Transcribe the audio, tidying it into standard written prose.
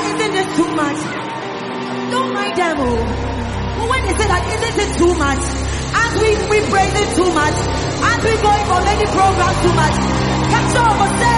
isn't it too much? Don't mind them, oh. But when they say that, isn't it too much? As we praise it too much. As we going for many programs too much. Catch up and say,